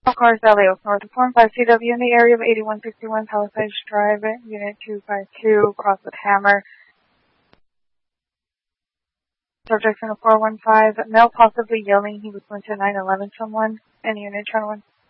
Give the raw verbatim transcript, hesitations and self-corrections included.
All cars L A North of Form five C W in the area of eighty-one sixty-one Palisades Drive, Unit two five two, cross with Hammer. Subject in a four one five, male possibly yelling he was going to nine eleven someone, and Unit ten one.